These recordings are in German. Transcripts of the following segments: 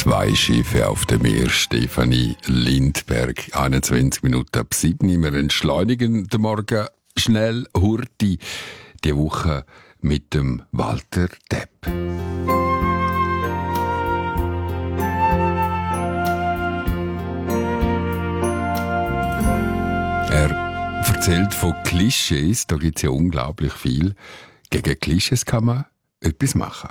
Zwei Schiffe auf dem Meer, Stefanie Lindberg, 21 Minuten ab 7. Wir entschleunigen den Morgen schnell, hurti, die Woche mit dem Walter Depp. Er erzählt von Klischees, da gibt es ja unglaublich viel. Gegen Klischees kann man etwas machen.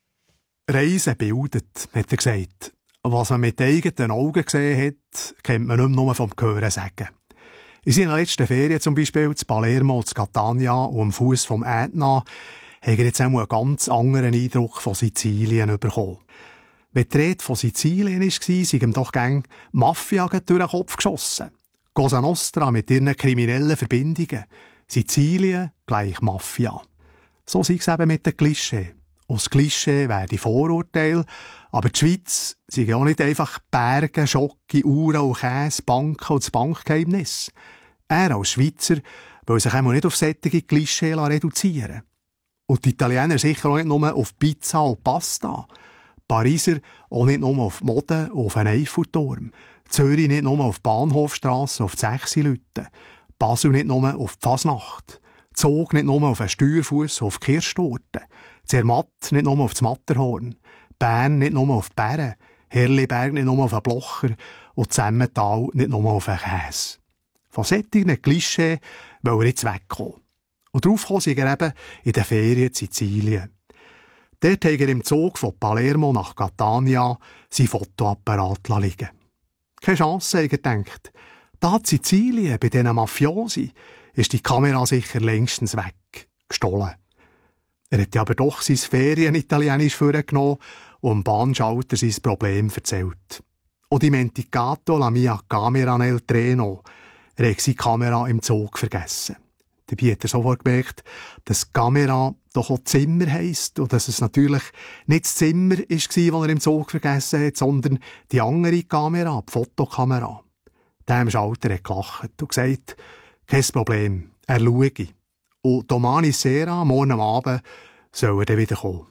Reisen bildet, hat er gesagt. Was man mit eigenen Augen gesehen hat, kennt man nicht mehr nur vom Hören sagen. In seiner letzten Ferien zum Beispiel zu Palermo, zu Catania und am Fuss vom Ätna, hat er jetzt auch einen ganz anderen Eindruck von Sizilien bekommen. Wenn die Rede von Sizilien war, sei ihm doch gäng Mafia durch den Kopf geschossen. Cosa Nostra mit ihren kriminellen Verbindungen. Sizilien gleich Mafia. So sei es eben mit den Klischees. Und das Klischee wäre die Vorurteile, aber die Schweiz sei auch nicht einfach Berge, Schocke, Uhren und Käse, Banken und das Bankgeheimnis. Er als Schweizer will sich einmal nicht auf solche Klischees reduzieren. Und die Italiener sicher auch nicht nur auf Pizza und Pasta. Pariser auch nicht nur auf Mode und auf einen Eiffelturm. Zürich nicht nur auf die Bahnhofstrasse auf die 6 Leute. Basel nicht nur auf die Fasnacht. Zug nicht nur auf einen Steuerfuss auf die Kirschtorte. Zermatt nicht nur auf das Matterhorn. Bern nicht nur auf die Bären. Herliberg nicht nur auf einen Blocher. Und Zemmental nicht nur auf einen Käse. Von solchen Klischees will er jetzt wegkommen. Und darauf kam er eben in den Ferien in Sizilien. Dort hat er im Zug von Palermo nach Catania sein Fotoapparat liegen. Keine Chance, hat er gedacht. Da in Sizilien, bei diesen Mafiosi, ist die Kamera sicher längstens weg, gestohlen. Er hat aber doch sein Ferien-Italienisch vorgenommen und dem Bahnschalter sein Problem erzählt. «Ho dimenticato la mia camera nel treno». Er hat seine Kamera im Zug vergessen. Dabei hat er sofort gemerkt, dass Kamera doch auch Zimmer heisst und dass es natürlich nicht das Zimmer war, das er im Zug vergessen hat, sondern die andere Kamera, die Fotokamera. Der Schalter hat gelacht und gesagt, kein Problem, er schaue. Und domani sera, morgen am Abend, soll er dann wieder kommen.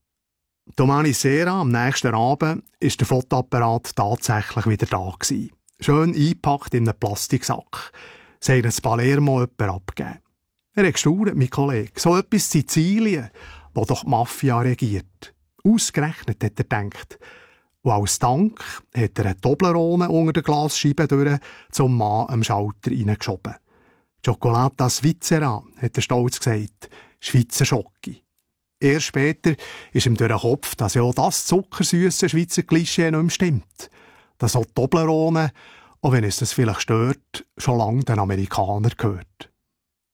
Domani sera, am nächsten Abend, war der Fotoapparat tatsächlich wieder da gewesen. Schön eingepackt in einen Plastiksack. Sie haben das Palermo jemand abgegeben. Er hat gestaunt, mein Kollege. So etwas Sizilien, wo doch die Mafia regiert. Ausgerechnet, hat er gedacht. Und als Dank hat er eine Toblerone unter der Glasscheibe durch zum Mann am Schalter reingeschoben. «Cioccolata Svizzera», hat er stolz gesagt. «Schweizer Schocke». Erst später ist ihm durch den Kopf, dass ja auch das zuckersüsse Schweizer Klischee nicht mehr stimmt. Dass auch Toblerone, auch wenn es das vielleicht stört, schon lange den Amerikanern gehört.